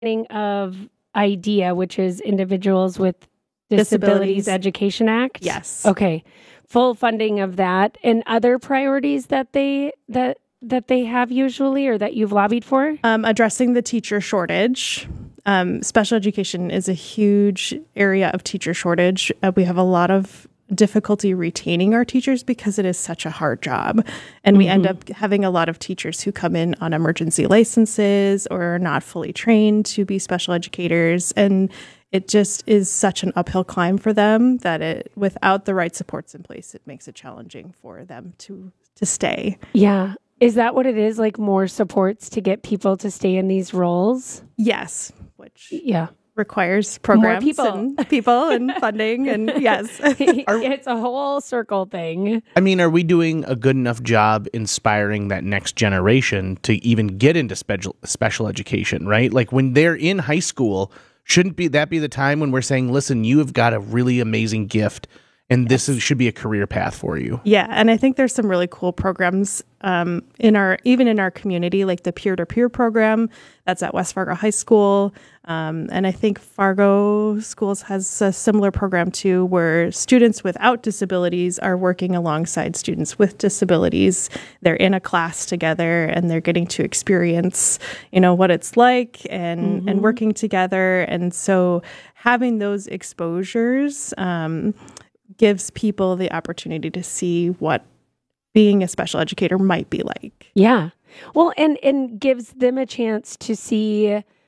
of IDEA, which is Individuals with Disabilities Education Act? Yes. Okay. Full funding of that and other priorities that they have usually or that you've lobbied for? Addressing the teacher shortage. Special education is a huge area of teacher shortage. We have a lot of difficulty retaining our teachers because it is such a hard job. And we end up having a lot of teachers who come in on emergency licenses or are not fully trained to be special educators. And it just is such an uphill climb for them that without the right supports in place, it makes it challenging for them to stay. Yeah. Is that what it is? Like more supports to get people to stay in these roles? Yes. Which requires programs and people and funding. And yes. It's a whole circle thing. I mean, are we doing a good enough job inspiring that next generation to even get into special education, right? Like when they're in high school, shouldn't that be the time when we're saying, listen, you have got a really amazing gift and this should be a career path for you? Yeah. And I think there's some really cool programs in our community, like the peer-to-peer program that's at West Fargo High School. And I think Fargo Schools has a similar program too, where students without disabilities are working alongside students with disabilities. They're in a class together and they're getting to experience, what it's like and working together. And so having those exposures gives people the opportunity to see what being a special educator might be like. Yeah. Well, and gives them a chance to see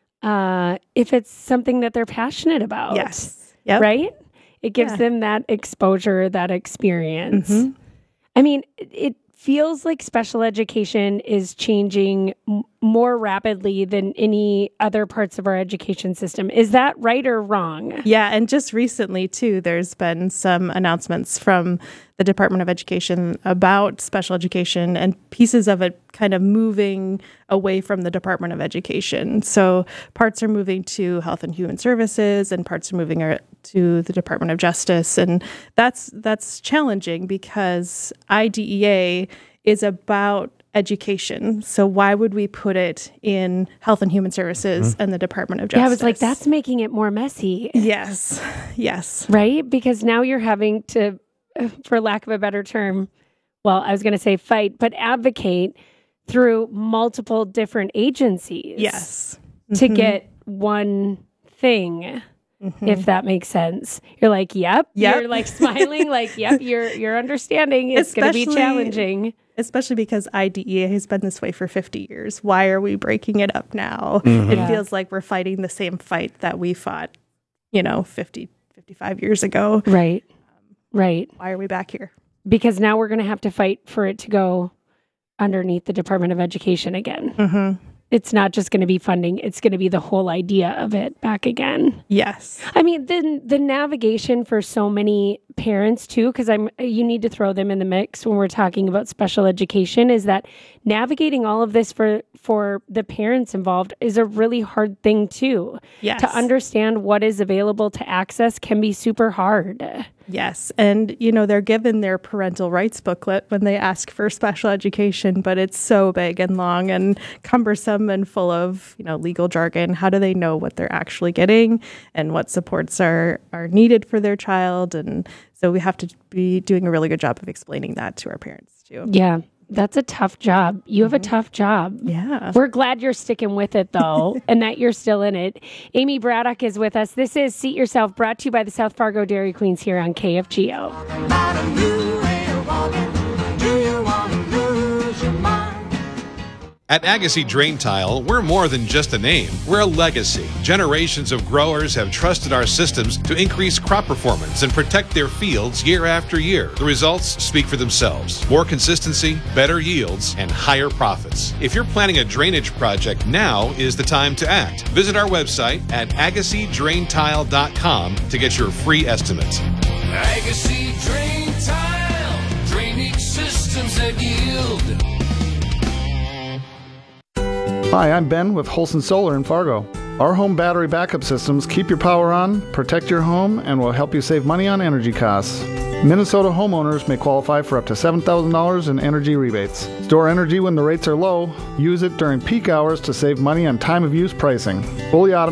if it's something that they're passionate about. Yes. Yep. Right? It gives them that exposure, that experience. I mean, it feels like special education is changing more rapidly than any other parts of our education system. Is that right or wrong? Yeah, and just recently, too, there's been some announcements from the Department of Education about special education and pieces of it kind of moving away from the Department of Education. So parts are moving to Health and Human Services and parts are moving to the Department of Justice. And that's challenging because IDEA is about education. So why would we put it in Health and Human Services and the Department of Justice? Yeah, I was like, that's making it more messy. Yes. Right? Because now you're having to, for lack of a better term, well, I was going to say fight, but advocate through multiple different agencies. Yes. To get one thing. If that makes sense. You're like, yep. You're like smiling, like, yep, you're understanding. It's going to be challenging. Especially because IDEA has been this way for 50 years. Why are we breaking it up now? It feels like we're fighting the same fight that we fought, 50, 55 years ago. Right. Right. Why are we back here? Because now we're going to have to fight for it to go underneath the Department of Education again. It's not just going to be funding. It's going to be the whole idea of it back again. Yes. I mean, the navigation for so many parents too, because you need to throw them in the mix when we're talking about special education, is that navigating all of this for the parents involved is a really hard thing too. Yes. To understand what is available to access can be super hard. Yes. And, they're given their parental rights booklet when they ask for special education, but it's so big and long and cumbersome and full of, legal jargon. How do they know what they're actually getting and what supports are needed for their child? And so we have to be doing a really good job of explaining that to our parents too. Yeah. That's a tough job. You have a tough job. Yeah. We're glad you're sticking with it, though, and that you're still in it. Amy Braddock is with us. This is Seat Yourself, brought to you by the South Fargo Dairy Queens here on KFGO. At Agassi Drain Tile, we're more than just a name. We're a legacy. Generations of growers have trusted our systems to increase crop performance and protect their fields year after year. The results speak for themselves. More consistency, better yields, and higher profits. If you're planning a drainage project, now is the time to act. Visit our website at AgassiDrainTile.com to get your free estimate. Agassi Drain Tile, drainage systems that yield. Hi, I'm Ben with Holson Solar in Fargo. Our home battery backup systems keep your power on, protect your home, and will help you save money on energy costs. Minnesota homeowners may qualify for up to $7,000 in energy rebates. Store energy when the rates are low. Use it during peak hours to save money on time of use pricing. Fully automated